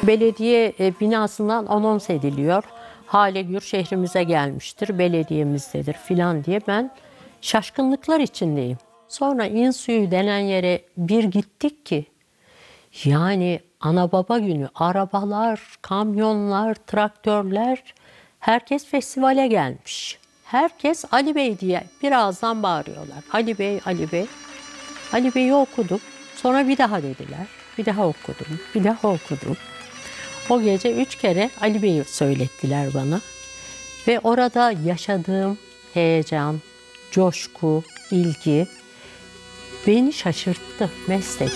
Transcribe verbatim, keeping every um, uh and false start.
Belediye e, binasından anons ediliyor. Hale Gür şehrimize gelmiştir, belediyemizdedir filan diye ben şaşkınlıklar içindeyim. Sonra İnsuyu denen yere bir gittik ki yani ana baba günü arabalar, kamyonlar, traktörler herkes festivale gelmiş. Herkes Ali Bey diye birazdan bağırıyorlar. Ali Bey, Ali Bey. Ali Bey'i okudum. Sonra bir daha dediler. Bir daha okudum. Bir daha okudum. O gece üç kere Ali Bey'i söylettiler bana. Ve orada yaşadığım heyecan, coşku, ilgi beni şaşırttı, mest etti.